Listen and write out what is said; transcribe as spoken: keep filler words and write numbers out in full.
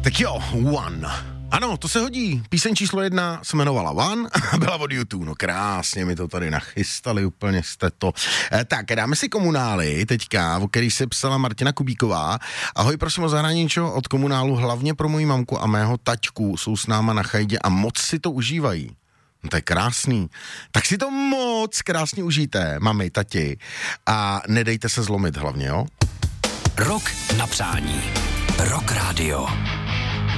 Tak jo, One. Ano, to se hodí. Píseň číslo jedna se jmenovala One a byla od YouTube. No krásně mi to tady nachystali, úplně jste to. E, tak, dáme si Komunály teďka, o který se psala Martina Kubíková. Ahoj, prosím o zahrání něčeho od Komunálu, hlavně pro moji mamku a mého taťku. Jsou s náma na chajdě a moc si to užívají. No to je krásný. Tak si to moc krásně užijte, mami, tati. A nedejte se zlomit hlavně, jo? Rok na přání. Rock Radio.